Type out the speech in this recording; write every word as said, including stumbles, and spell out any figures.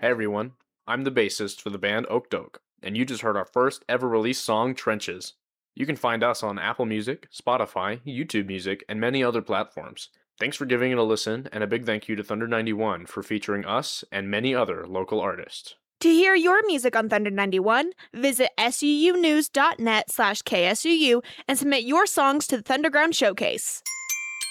Hey everyone, I'm the bassist for the band Oak and you just heard our first ever released song, Trenches. You can find us on Apple Music, Spotify, YouTube Music, and many other platforms. Thanks for giving it a listen, and a big thank you to Thunder ninety-one for featuring us and many other local artists. To hear your music on Thunder ninety-one, visit suunews.net slash KSUU and submit your songs to the Thunderground Showcase.